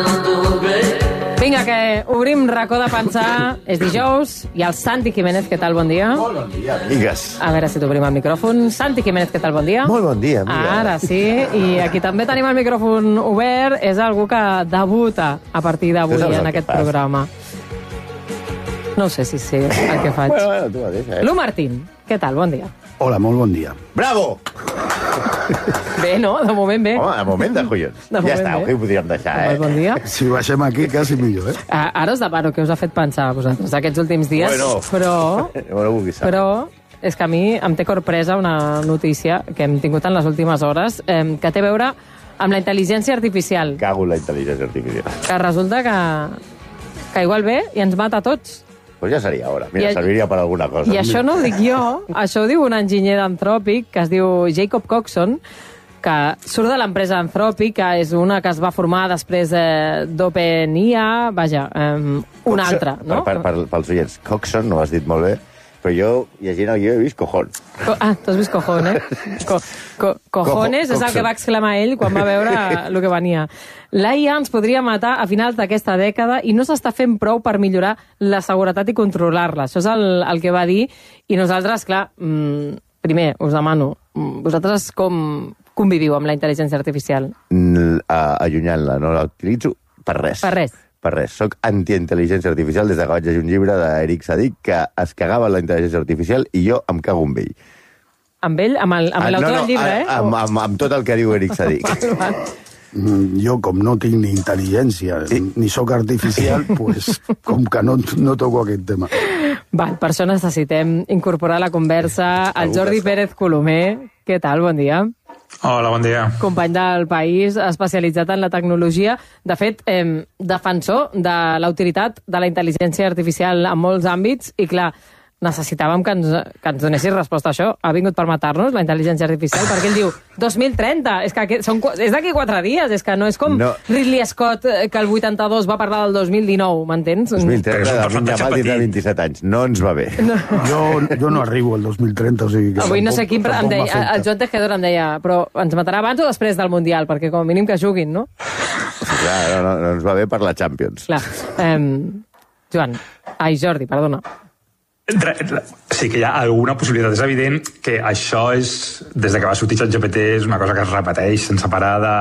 Vinga, que obrim racó de pensar. És dijous i el Santi Jiménez, què tal? Bon dia. Molt bon dia, amigues. A veure si t'obrim el micròfon. Santi Jiménez, què tal? Bon dia. Molt bon dia, amiga. Ara sí, i aquí també tenim el micròfon obert. És algú que debuta a partir d'avui en aquest programa. No sé si sé el que faig. Bueno, tu mateix, Lu Martín, què tal? Bon dia. Hola, molt bon dia. Bravo! Bé, no? De moment bé. Home, de moment de collons. De moment Ja està, bé. ho podríem deixar, Bon dia. Si baixem aquí, quasi millor, eh? Ara us demano què us ha fet pensar a vosaltres aquests últims dies, Bueno, però és que a mi em té sorpresa una notícia que hem tingut en les últimes hores que té a veure amb la intel·ligència artificial. Cago en la intel·ligència artificial. Que resulta que igual ve i ens mata a tots. Pues ja seria hora. Mira, serviria per alguna cosa. I això no ho dic jo, això ho diu un enginyer d'Anthropic que es diu Jacob Coxon, que surt de l'empresa Anthropic, que és una que es va formar després d'OpenIA, vaja, una altra, no? Pels oients, Coxon, no ho has dit molt bé, però jo, llegint el guió, he vist cojón. T'has vist cojón, eh? Cojones és el que va exclamar ell quan va veure el que venia. L'AIA ens podria matar a finals d'aquesta dècada i no s'està fent prou per millorar la seguretat i controlar-la. Això és el que va dir. I nosaltres, clar, primer, us demano, vosaltres com conviviu amb la intel·ligència artificial? Allunyant-la, no l'utilitzo per res. Per res. Per res. Soc anti-intel·ligència artificial des que vaig llegir un llibre d'Eric Sadik que es cagava en la intel·ligència artificial i jo em cago amb ell. Amb ell? Amb l'autor del llibre, eh? Amb tot el que diu Eric Sadik. Jo, com no tinc ni intel·ligència ni sóc artificial, pues, com que no toco aquest tema. Val, per això necessitem incorporar a la conversa el Jordi Pérez Colomer. Què tal? Bon dia. Hola, bon dia. Company del País, especialitzat en la tecnologia. De fet, defensor de l'utilitat de la intel·ligència artificial en molts àmbits. I clar, necessitàvem que ens donessis resposta a això. Ha vingut per matar-nos, la intel·ligència artificial? Perquè ell diu 2030. És que és d'aquí 4 dies. És que no és com Ridley Scott, que el 82 va parlar del 2019, m'entens? 2030, David Yamal tindrà 27 anys. No ens va bé. No. Jo no arribo al 2030, o sigui... Avui no sé quin... Em deia, el Joan Tejedor em deia, però ens matarà abans o després del Mundial? Perquè com a mínim que juguin, no? Clar, no ens va bé per la Champions. Clar. Jordi, perdona. Sí que hi ha alguna possibilitat. És evident que això és, des de que va sortir ChatGPT, és una cosa que es repeteix sense parar de...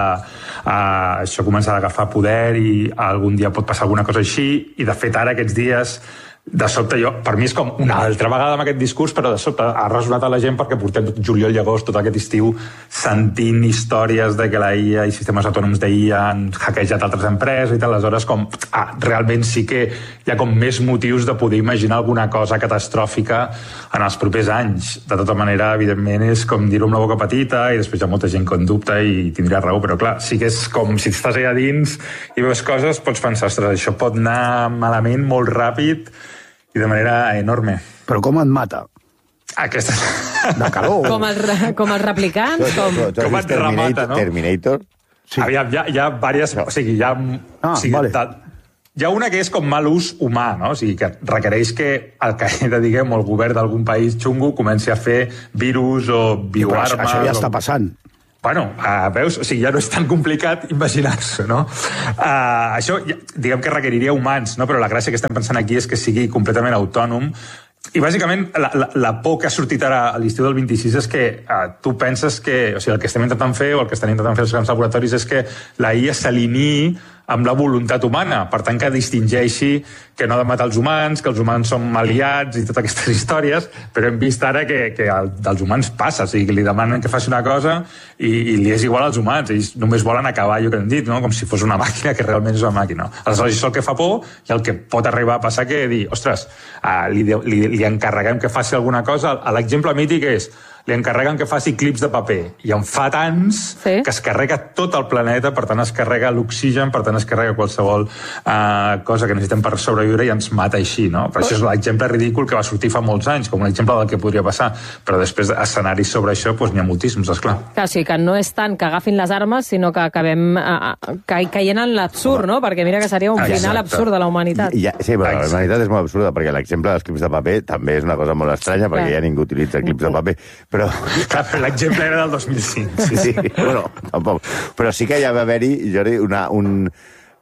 això comença a agafar poder i algun dia pot passar alguna cosa així, i de fet ara aquests dies de sobte per mi és com una altra vegada amb aquest discurs, però de sobte ha ressonat a la gent perquè portem tot juliol i agost, tot aquest estiu, sentint històries de que la IA i sistemes autònoms d'IA han hackejat altres empreses i tal. Aleshores, realment sí que hi ha com més motius de poder imaginar alguna cosa catastròfica en els propers anys. De tota manera, evidentment, és com dir-ho amb la boca petita i després hi ha molta gent que en dubta i tindria raó, però clar, sí que és com si estàs allà dins i veus coses, pots pensar, ostres, això pot anar malament molt ràpid i de manera enorme. Però com et mata? Aquesta... De calor. Com els replicants? Com et remata, no? Terminator? Sí. Hi ha diverses... O sigui, hi ha... vale. Hi ha una que és com mal ús humà, no? O sigui, que requereix que el Qaeda, diguem, o el govern d'algun país xungo comenci a fer virus o bioarmes... Això ja està passant. Bueno, veus? O sigui, ja no és tan complicat imaginar-s'ho, no? Això, diguem que requeriria humans, no? Però la gràcia que estem pensant aquí és que sigui completament autònom. I, bàsicament, la por que ha sortit ara a l'estiu del 26 és que tu penses que... O sigui, el que estem intentant fer, o el que estan intentant fer els grans laboratoris, és que la IA s'alineï amb la voluntat humana, per tant que distingeixi que no ha de matar els humans, que els humans són aliats i totes aquestes històries, però hem vist ara que dels humans passa, o sigui, que li demanen que faci una cosa i li és igual als humans, ells només volen acabar allò que hem dit, no? Com si fos una màquina que realment és una màquina. Aleshores, això és el que fa por i el que pot arribar a passar que dir, ostres, li encarreguem que faci alguna cosa. L'exemple mític és li encarreguen que faci clips de paper i en fa tants que es carrega tot el planeta, per tant es carrega l'oxigen, per tant es carrega qualsevol cosa que necessitem per sobreviure i ens mata així, no? Però això és l'exemple ridícul que va sortir fa molts anys, com un exemple del que podria passar, però després escenaris sobre això n'hi ha moltíssims, esclar. Clar, o sigui que no és tant que agafin les armes, sinó que acabem caient en l'absurd, no? Perquè mira que seria un final absurd de la humanitat. Sí, però la humanitat és molt absurda, perquè l'exemple dels clips de paper també és una cosa molt estranya, perquè ja ningú utilitza clips de paper. Però l'exemple era del 2005. Sí, bueno, tampoc. Però sí que ja va haver-hi, Jordi,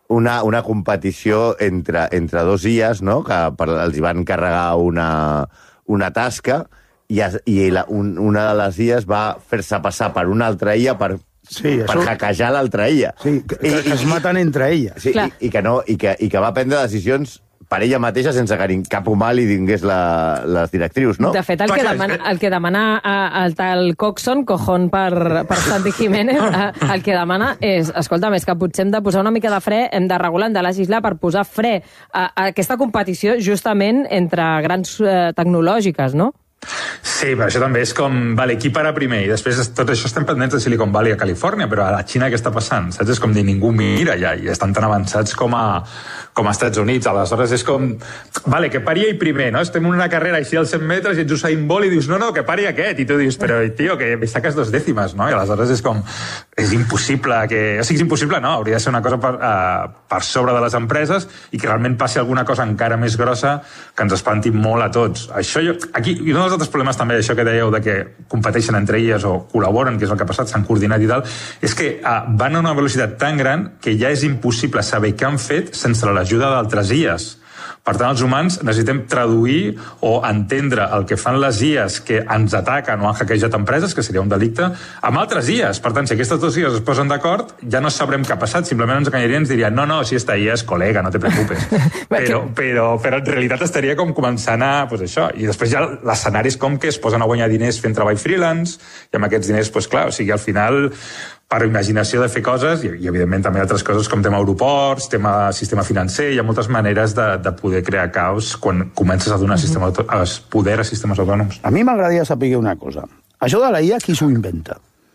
una competició entre dos IAs, no? Que els van carregar una tasca i una de les IAs va fer-se passar per una altra IA per hackejar l'altra IA. Sí, que es maten entre elles. Sí, i que va prendre decisions per ella mateixa sense que cap humà li dingués les directrius, no? De fet, el que demana el tal Coxon, cojón per Santi Jiménez, el que demana és, escolta, més que potser hem de posar una mica de fre, hem de regular, hem de legislar per posar fre a aquesta competició justament entre grans tecnològiques, no? Sí, però això també és com, vale, qui para primer? I després tot això estem pendents de Silicon Valley a Califòrnia, però a la Xina què està passant? Saps? És com dir, ningú mira ja, i estan tan avançats com a Estats Units. Aleshores és com, vale, que pari ell primer, no? Estem en una carrera així als 100 metres i ets Usain Bolt i dius, no, que pari aquest. I tu dius, però, tio, que me saques 2 dècimes, no? I aleshores és com, és impossible que... O sigui, és impossible, no? Hauria de ser una cosa per sobre de les empreses i que realment passi alguna cosa encara més grossa que ens espanti molt a tots. Això aquí, i un dels altres problemes també d'això que dèieu de que competeixen entre elles o col·laboren, que és el que ha passat, s'han coordinat i tal, és que van a una velocitat tan gran que ja és impossible saber què han fet sense l'ajuda d'altres IAs. Per tant, els humans necessitem traduir o entendre el que fan les IAs que ens ataquen o han hackejat empreses, que seria un delicte, amb altres IAs. Per tant, si aquestes dues IAs es posen d'acord, ja no sabrem què ha passat, simplement ens enganyarien i ens dirien no, si esta IA és col·lega, no te preocupes. però en realitat estaria com començant a... Pues això. I després ja l'escenari és com que es posen a guanyar diners fent treball freelance, i amb aquests diners, pues clar, o sigui, al final... per imaginació de fer coses, i evidentment també altres coses com tema aeroports, tema sistema financer, hi ha moltes maneres de poder crear caos quan comences a donar poder a sistemes autònoms. A mi m'agradaria saber una cosa. Això de la IA, qui s'ho inventa?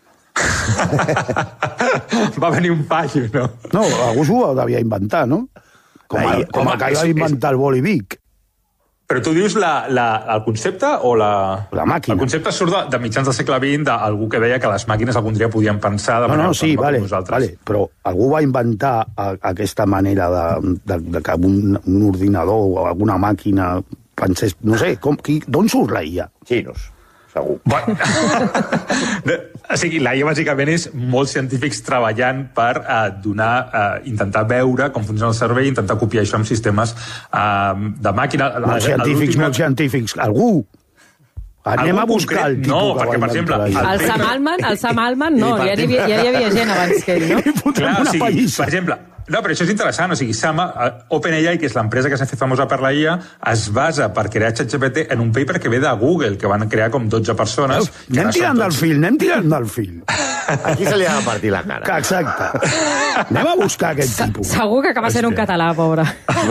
Va venir un paio, no? No, algú s'ho devia inventar, no? Com a que va inventar el Bolivic. Però tu dius el concepte o la màquina? El concepte surt de mitjans del segle XX d'algú que deia que les màquines algun dia podien pensar de manera sí, vale, però algú va inventar aquesta manera de que un ordinador o alguna màquina pensés... No sé, d'on surt la IA? Xinos, segur. Bueno, o sigui, la IA bàsicament és molts científics treballant per intentar veure com funciona el cervell i intentar copiar això amb sistemes de màquina. Molts científics, algú. Anem a buscar el tipus que va inventar la IA. El Sam Altman, no, ja hi havia gent abans que ell, no? Clar, o sigui, per exemple... No, però això és interessant, o sigui, OpenAI, que és l'empresa que s'ha fet famosa per la IA, es basa per crear ChatGPT en un paper que ve de Google, que van crear com 12 persones... Anem tirant del fil. Aquí se li ha de partir la cara. Exacte. Anem a buscar aquest tipus. Segur que acaba sent un català, pobre.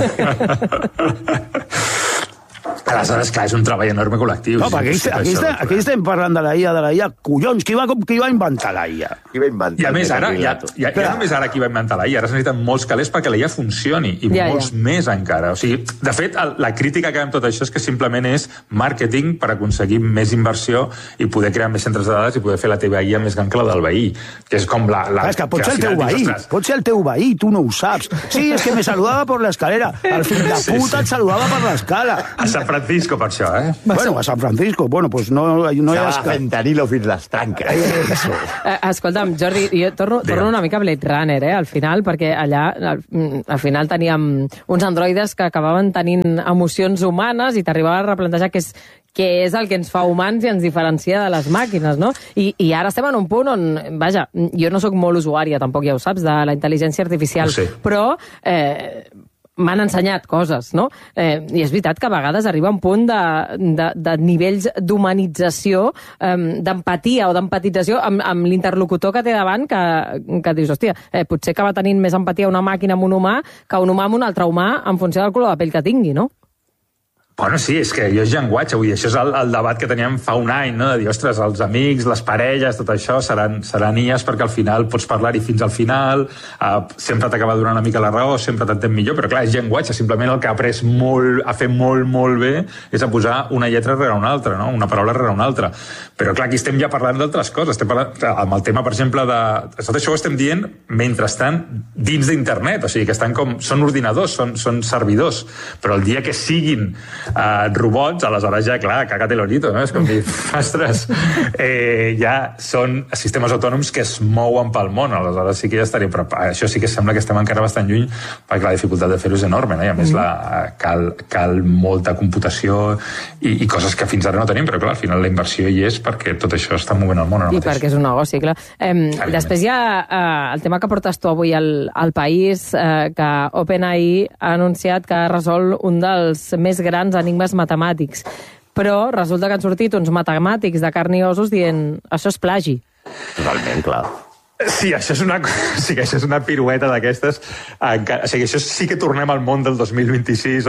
Aleshores, clar, és un treball enorme col·lectiu. No, perquè aquí estem parlant de la IA. Collons, qui va inventar la IA? Qui va inventar? I a més, ara, ja només ara qui va inventar la IA, ara es necessiten molts calés perquè la IA funcioni, i molts més encara. O sigui, de fet, la crítica que hi ha amb tot això és que simplement és màrqueting per aconseguir més inversió i poder crear més centres de dades i poder fer la teva IA més gran que la del veí, que és com la... És que pot ser el teu veí, tu no ho saps. Sí, és que me saludava per l'escalera, el fill de puta et saludava per l'escala. A San Francisco, per això, eh? Bueno, a San Francisco, pues no hi ha... fentanilo fins les tanques. Escolta'm, Jordi, jo torno una mica a Blade Runner, al final, perquè allà al final teníem uns androides que acabaven tenint emocions humanes i t'arribava a replantejar què és el que ens fa humans i ens diferencia de les màquines, no? I ara estem en un punt on, vaja, jo no sóc molt usuària, tampoc ja ho saps, de la intel·ligència artificial, però m'han ensenyat coses, no? I és veritat que a vegades arriba un punt de nivells d'humanització, d'empatia o d'empatització amb l'interlocutor que té davant, que dius, hòstia, potser acaba tenint més empatia una màquina amb un humà que un humà amb un altre humà en funció del color de pell que tingui, no? Bueno, sí, és que jo és llenguatge, vull dir, això és el debat que teníem fa un any, no? De dir, ostres, els amics, les parelles, tot això seran IAs perquè al final pots parlar-hi fins al final, sempre t'acaba donant una mica la raó, sempre t'entén millor, però clar, és llenguatge, simplement el que ha après a fer molt bé és a posar una lletra rere una altra, no? Una paraula rere una altra. Però clar, aquí estem ja parlant d'altres coses, estem parlant amb el tema, per exemple, tot això ho estem dient mentre estan dins d'internet, o sigui, que estan són ordinadors, són servidors, però el dia que siguin robots, aleshores ja, clar, caga't el orito, no? És com dir, ostres, ja són sistemes autònoms que es mouen pel món, aleshores sí que ja estaria preparat. Això sí que sembla que estem encara bastant lluny, perquè la dificultat de fer-ho és enorme, no? I a més cal molta computació i coses que fins ara no tenim, però clar, al final la inversió hi és perquè tot això està movent el món ara mateix. I perquè és un negoci, clar. Després hi ha el tema que portes tu avui al País, que OpenAI ha anunciat que ha resolt un dels més grans enigmes matemàtics. Però resulta que han sortit uns matemàtics de carn i ossos dient això és plagi. Totalment, clar. Sí, això és una pirueta d'aquestes. O sigui, això sí que tornem al món del 2026.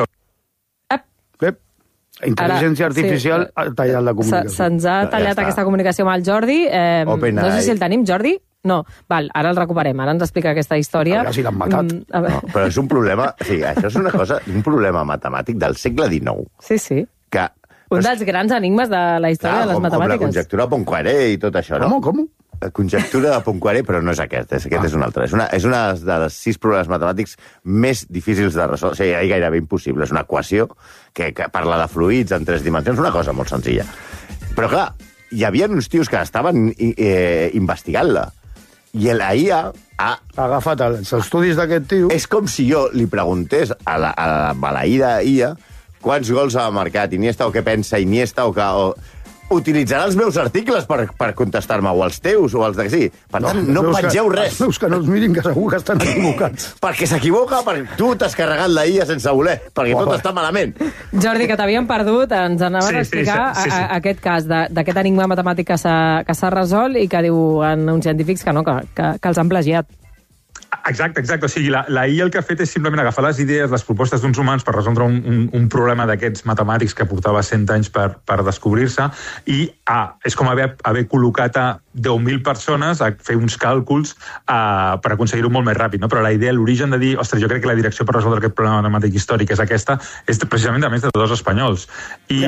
Intel·ligència artificial ha tallat la comunicació. Se'ns ha tallat aquesta comunicació amb el Jordi. No sé si el tenim, Jordi? No, val, ara el recuperem, ara ens explica aquesta història. A veure si l'han matat. No, però és un problema, això és una cosa, un problema matemàtic del segle XIX. Sí. Que, un dels grans enigmes de la història de les matemàtiques. Com la conjectura de Poincaré i tot això, no? Com? Conjectura de Poincaré, però no és aquest és un altre. És una de les 6 problemes matemàtics més difícils de resoldre. O sigui, gairebé impossible. És una equació que parla de fluids en 3 dimensions, una cosa molt senzilla. Però clar, hi havia uns tios que estaven investigant-la. I la IA ha agafat els estudis d'aquest tio. És com si jo li preguntés a la maleïda IA quants gols ha marcat Iniesta o què pensa Iniesta o que... utilitzarà els meus articles per contestar-me, o els teus, o els de que sí. Per tant, no pengeu res. Els meus que no els mirin, que segur que estan equivocats. Perquè s'equivoca, perquè tu t'has carregat la IA sense voler, perquè tot està malament. Jordi, que t'havíem perdut, ens anaves a explicar aquest cas d'aquest enigma matemàtic que s'ha resolt i que diuen uns científics que no, que els han plagiat. Exacte. O sigui, la IA el que ha fet és simplement agafar les idees, les propostes d'uns humans per resoldre un problema d'aquests matemàtics que portava 100 anys per descobrir-se i és com haver col·locat a 10.000 persones a fer uns càlculs per aconseguir-ho molt més ràpid, no? Però la idea, l'origen de dir, ostres, jo crec que la direcció per resoldre aquest problema matemàtic històric és aquesta, és precisament a més de 2 espanyols. I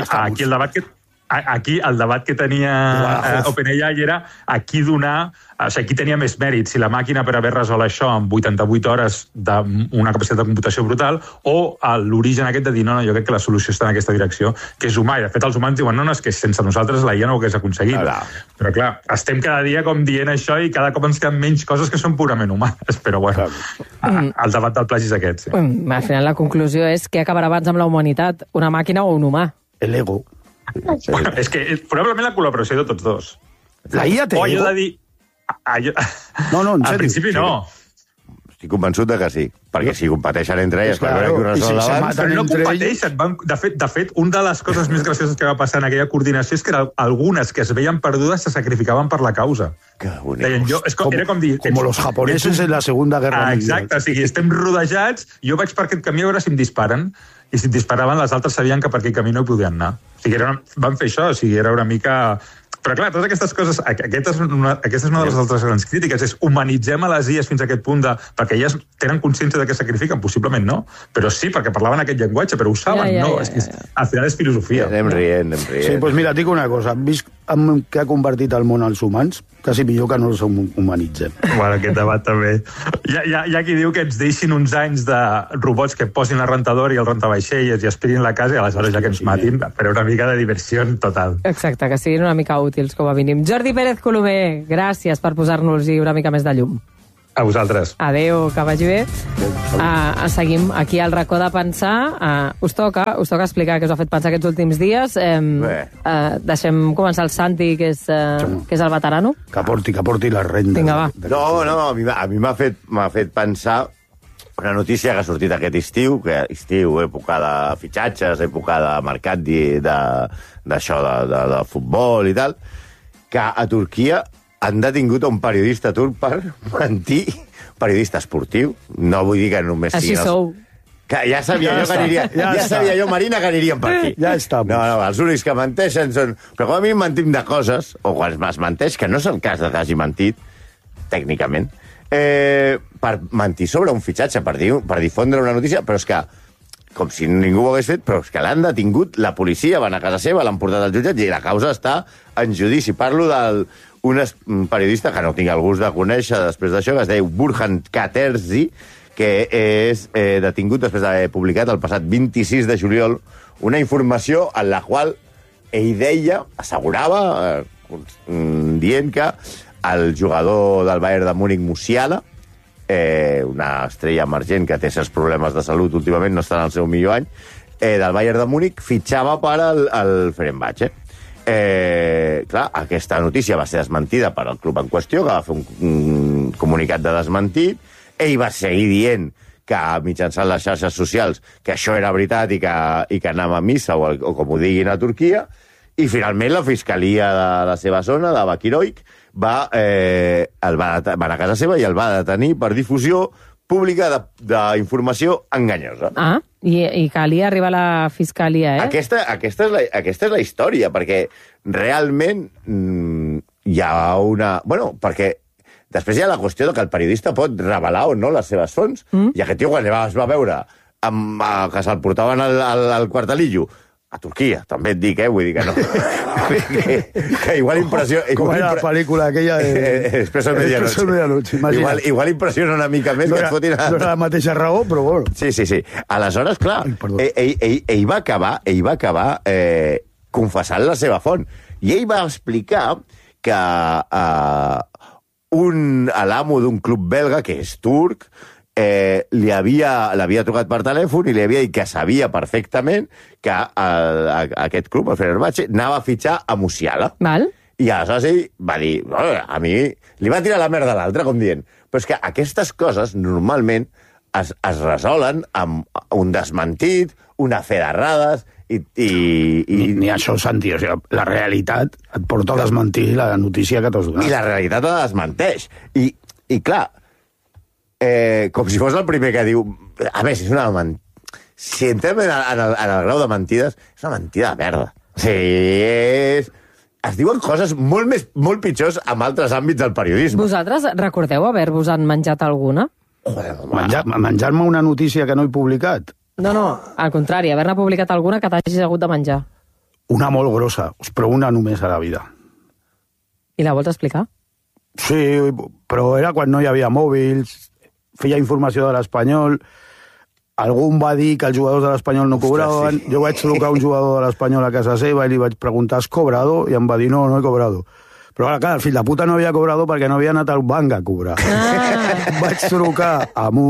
aquí el debat que tenia OpenAI era a qui donar, o sigui, qui tenia més mèrit, si la màquina per haver resolt això en 88 hores d'una capacitat de computació brutal o l'origen aquest de dir, no, jo crec que la solució està en aquesta direcció, que és humà. I de fet els humans diuen, no, és que sense nosaltres la IA no ho hagués aconseguit. Però clar, estem cada dia com dient això i cada cop ens queden menys coses que són purament humanes. Però bueno, el debat del plagi és aquest. Sí. Al final la conclusió és què acabarà abans amb la humanitat, una màquina o un humà? L'ego. Bueno, és que probablement la col·laboració de tots dos. La IA té ego? No, en sèrio. Al principi no. Estic convençut de que sí, perquè si competeixen entre elles per veure qui ho resol abans... Però no competeixen. De fet, una de les coses més gracioses que va passar en aquella coordinació és que algunes que es veien perdudes se sacrificaven per la causa. Que bonic. Era com dir... Com los japonesos en la Segunda Guerra Mundial. Exacte, o sigui, estem rodejats, jo vaig per aquest camí a veure si em disparen, i si et disparaven, les altres sabien que per aquell camí no hi podien anar. O sigui, van fer això, o sigui, era una mica... Però clar, totes aquestes coses, aquesta és una de les altres grans crítiques, és humanitzem a les IAs fins a aquest punt perquè elles tenen consciència de que sacrifiquen, possiblement no, però sí, perquè parlaven aquest llenguatge, però ho saben, no? Al final és filosofia. Anem rient. Sí, doncs mira, et dic una cosa, vist què ha convertit el món als humans, quasi millor que no els humanitzem. Bueno, aquest debat també. Hi ha qui diu que ens deixin uns anys de robots que posin la rentadora i el rentavaixelles i aspirin la casa i aleshores ja que ens matin, però una mica de diversió total. Exacte, que siguin una mica útils com a mínim. Jordi Pérez Colomer, gràcies per posar-nos-hi una mica més de llum. A vosaltres. Adéu, que vagi bé. Seguim aquí al racó de pensar. Us toca explicar què us ha fet pensar aquests últims dies. Deixem començar el Santi, que és el veterano. Que porti la renda. Vinga, va. No, a mi m'ha fet pensar una notícia que ha sortit aquest estiu, època de fitxatges, època de mercat d'això, de futbol i tal, que a Turquia han detingut un periodista turc per mentir, periodista esportiu, no vull dir que només siguin... Així sou. Que ja sabia jo, Marina, que aniríem per aquí. Ja està. No, els únics que menteixen són... Però com a mi mentim de coses, o quan es menteix, que no és el cas que hagi mentit, tècnicament, per mentir sobre un fitxatge, per difondre una notícia, però és que, com si ningú ho hagués fet, però és que l'han detingut, la policia van a casa seva, l'han portat al jutjat i la causa està en judici. Parlo d'un periodista que no tinc el gust de conèixer després d'això, que es deia Burhan Katerzi, que és detingut després d'haver publicat el passat 26 de juliol una informació en la qual ell deia, assegurava, dient que el jugador del Bayern de Múnich, Musiala, una estrella emergent que té certs problemes de salut últimament, no està en el seu millor any, del Bayern de Múnich, fitxava per al Fenerbahçe. Clar, aquesta notícia va ser desmentida per al club en qüestió, que va fer un comunicat de desmentit. Ell va seguir dient que mitjançant les xarxes socials que això era veritat i que anava a missa o com ho diguin a Turquia, i finalment la fiscalia de la seva zona, de Bakiroik, va anar a casa seva i el va detenir per difusió pública d'informació enganyosa. Ah, i calia arribar a la fiscalia, Aquesta és la història, perquè realment hi ha una... Bueno, perquè després hi ha la qüestió que el periodista pot revelar o no les seves fonts, i aquest tio, quan es va veure que se'l portaven al quartelillo, a Turquia, també et dic, vull dir que no. que igual impressiona... Com era la pel·lícula aquella de... Expreso de Medianoche. Igual impressiona una mica més que et fotin... No era la mateixa raó, però bueno. Sí. Aleshores, clar, ell va acabar confessant la seva font. I ell va explicar que l'amo d'un club belga, que és turc, l'havia trucat per telèfon i li havia dit que sabia perfectament que aquest club, el Fenerbahçe, anava a fitxar a Musiala. Val. I aleshores ell va dir, a mi li va tirar la merda a l'altre, com dient, però és que aquestes coses normalment es resolen amb un desmentit, una fe d'errades, Ni això, Santi, o sigui, la realitat et porta a desmentir la notícia que t'has donat. I la realitat la desmenteix. I clar, com si fos el primer que diu... A més, és una mentida. Si entrem en el grau de mentides, és una mentida de merda. O sigui, es diuen coses molt pitjors en altres àmbits del periodisme. Vosaltres recordeu haver-vos-en menjat alguna? Joder, Menjar-me una notícia que no he publicat? No, al contrari, haver-ne publicat alguna que t'hagis hagut de menjar. Una molt grossa, però una només a la vida. I la vols explicar? Sí, però era quan no hi havia mòbils, feia informació de l'Espanyol, algú em va dir que els jugadors de l'Espanyol no cobraven, jo vaig trucar un jugador de l'Espanyol a casa seva i li vaig preguntar, ¿has cobrado? I em va dir, no he cobrado. Però ara, clar, el fill de puta no havia cobrado perquè no havia anat al banc a cobrar. Vaig trucar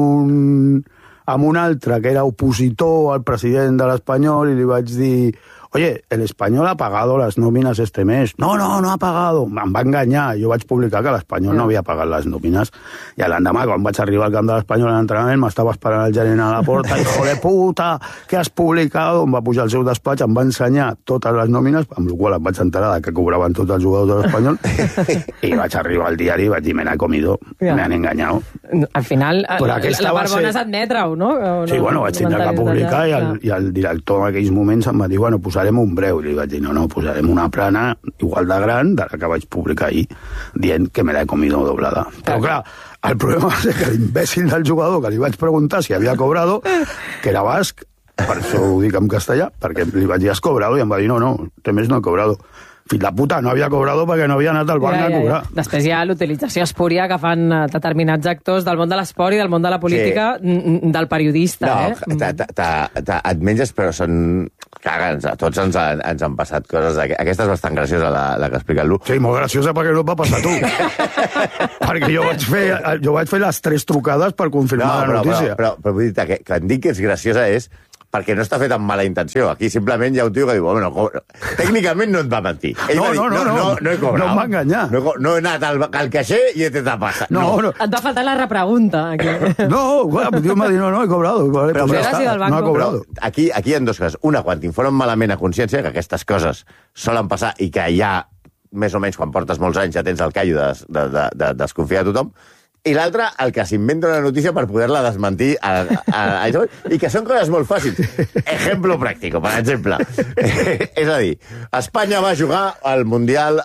amb un altre que era opositor al president de l'Espanyol i li vaig dir, oye, el Espanyol ha pagado las nóminas este mes. No ha pagado. Em va enganyar. Jo vaig publicar que l'Espanyol no havia pagat les nòmines. I l'endemà, quan vaig arribar al camp de l'Espanyol a l'entrenament, m'estava esperant el gerent a la porta, hijo de puta, què has publicat? Em va pujar al seu despatx, em va ensenyar totes les nòmines, amb la qual em vaig enterar que cobraven tots els jugadors de l'Espanyol, i vaig arribar al diari i vaig dir, me n'he comido, me han enganyado. Al final, la barbona és admetre-ho, no? Sí, bueno, vaig tindre que publicar i el director en aquells moments em va dir, bueno, posarem un breu. I li vaig dir, no, posarem una plana igual de gran de la que vaig publicar ahir, dient que me l'he comido doblada. Però clar, el problema va ser que l'imbècil del jugador, que li vaig preguntar si havia cobrado, que era basc, per això ho dic en castellà, perquè li vaig dir, has cobrado? I em va dir, no, este mes no he cobrado. Fill de puta, no havia cobrado perquè no havia anat al banc a cobrar. Després hi ha l'utilització espúria que fan determinats actors del món de l'esport i del món de la política, del periodista. Et menges, però són... Caga'ns, a tots ens han passat coses... Aquesta és bastant graciosa, la que ha explicat l'U. Sí, molt graciosa perquè no et va passar a tu. Perquè jo vaig fer les 3 trucades per confirmar la notícia. Però vull dir que em dic que és graciosa és perquè no està fet amb mala intenció. Aquí simplement hi ha un tio que diu, bueno, tècnicament no et va mentir. No he cobrat. No em va enganyar. No he anat al caixer i he t'he passat. No. Et va faltar la repregunta, aquí. No, el tio m'ha dit, no he cobrado. Però no ha cobrado. Aquí hi ha dues coses. Una, quan t'informen malament a consciència, que aquestes coses solen passar i que ja, més o menys, quan portes molts anys, ja tens el callo de desconfiar de tothom. I l'altre, el que s'inventa una notícia per poder-la desmentir i que són coses molt fàcils. Ejemplo pràctico, per exemple. És a dir, Espanya va jugar al Mundial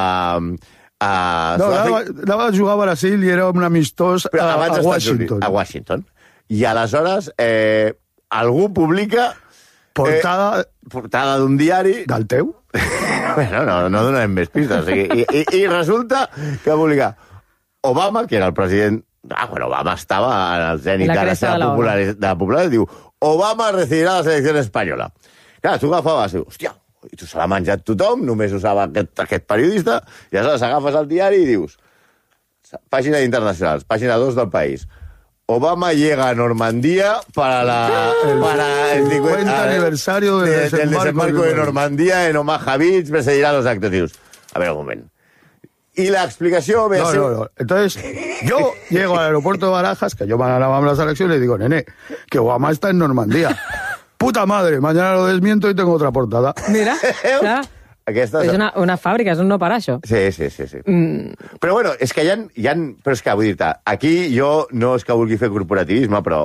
anava a jugar a Brasil i era un amistós a Washington. A Washington. I aleshores algú publica portada d'un diari... Del teu? Bueno, no donem més pistes. I resulta que publica Obama, que era el president Quan Obama estava en el zenit La de la cresta de seva la ona. popularitat, diu, Obama recibirà la selecció espanyola. Clar, tu agafaves, dius, hòstia, i tu se l'ha menjat tothom, només usava aquest periodista, i aleshores agafes el diari i dius, pàgina internacionals, pàgina 2 del País, Obama llega a Normandía para el 50 aniversario del desembarco de Normandía en Omaha Beach, presidirá los actos. Dius, a ver, un moment. Y la explicación... No. Entonces, yo llego al aeropuerto de Barajas, que yo me ganaba la selección, y le digo, nene, que Obama está en Normandía. Puta madre, mañana lo desmiento y tengo otra portada. Mira, clar. Aquesta... És una fàbrica, és un no parar, això. Sí. Però bueno, és que hi ha... Però és que, vull dir-te, aquí jo no és que vulgui fer corporativisme, però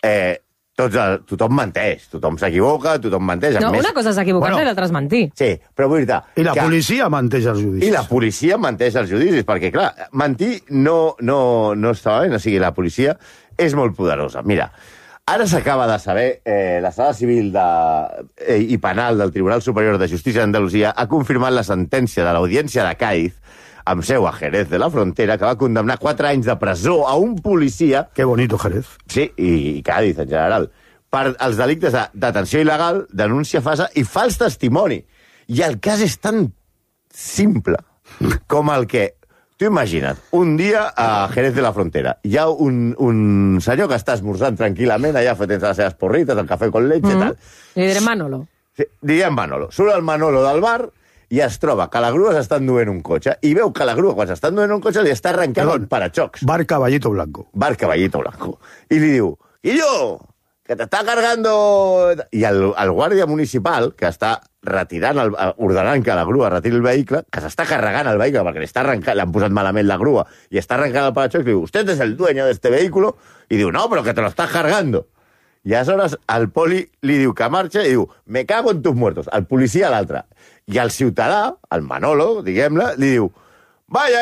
tothom menteix, tothom s'equivoca, tothom menteix. No, més... una cosa és equivocar-se i l'altra és mentir. Sí, però vull dir-te... I la policia menteix els judicis. I la policia menteix els judicis, perquè, clar, mentir no està bé, o sigui, la policia és molt poderosa. Mira, ara s'acaba de saber, la Sala Civil i Penal del Tribunal Superior de Justícia d'Andalusia ha confirmat la sentència de l'Audiència de Cádiz, amb seu a Jerez de la Frontera, que va condemnar 4 anys de presó a un policia... Qué bonito, Jerez. Sí, i Cádiz, en general, per als delictes de detenció il·legal, denúncia falsa i fals testimoni. I el cas és tan simple com el que... Tu imagina't, un dia a Jerez de la Frontera hi ha un senyor que està esmorzant tranquil·lament, allà fent les seves porrites, el cafè con leche i tal. Li diré Manolo. Sí, diguem Manolo. Surt el Manolo del bar i es troba que la grua s'està enduent un cotxe i veu que la grua, quan s'està enduent un cotxe, li està arrencant el parachocs. Bar Caballito Blanco. Bar Caballito Blanco. I li diu, Guillo, que t'està cargando... I el guàrdia municipal, que està ordenant que la grua retiri el vehicle, que s'està carregant el vehicle perquè li han posat malament la grua i està arrencant el parachocs, li diu, usted es el dueño de este vehículo? I diu, no, pero que te lo estás cargando. I aleshores el poli li diu que marxa i diu, me cago en tus muertos. El policia a l'altre. I el ciutadà, el Manolo, diguem-ne, li diu, vaya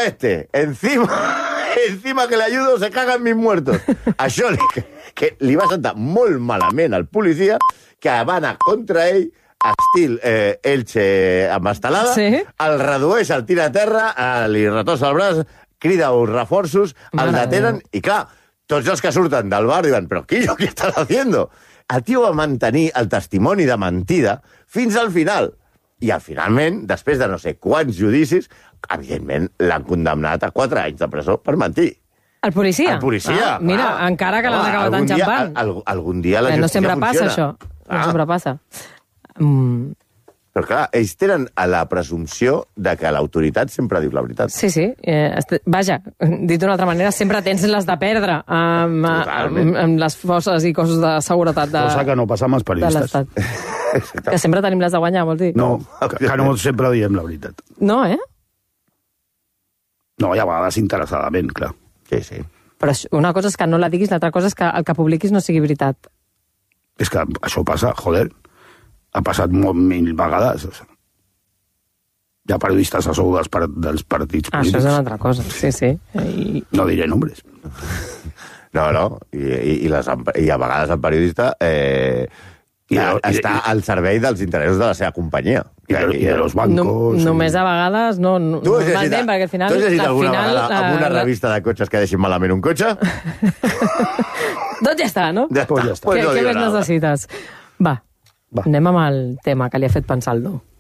encima que le ayudo se cagan mis muertos. Això que li va sentar molt malament al policia, que va anar contra ell, estil Elche amb estelada, sí. El redueix, el tira a terra, li retossa el braç, crida uns reforços, el detenen, i clar, tots els que surten del bar diuen, però Quillo, què estàs haciendo? El tio va mantenir el testimoni de mentida fins al final. I finalment, després de no sé quants judicis, evidentment l'han condemnat a 4 anys de presó per mentir. El policia? El policia. Mira, encara que l'han acabat enxampant. Algun dia la justícia funciona. No sempre passa, això. No sempre passa. Però clar, ells tenen la presumpció de que l'autoritat sempre diu la veritat. Sí. Vaja, dit d'una altra manera, sempre tens les de perdre amb les forces i cossos de seguretat de cosa que no passa amb els periodistes. Que sempre tenim les de guanyar, vols dir? No, que no sempre diem la veritat. No, No, i a vegades interessadament, clar. Sí. Però una cosa és que no la diguis, l'altra cosa és que el que publiquis no sigui veritat. És que això passa, joder, ha passat 1000 vegades. Hi ha periodistes a sou dels partits polítics. Això és una altra cosa, sí. No diré nombres. No, i a vegades el periodista està al servei dels interessos de la seva companyia. I de los bancos... Només a vegades no m'entén, perquè al final... Tu has llegit alguna vegada amb una revista de cotxes que deixin malament un cotxe? Doncs ja està, no? Ja està. Què més necessites? Va, anem amb el tema que li ha fet pensar el Do.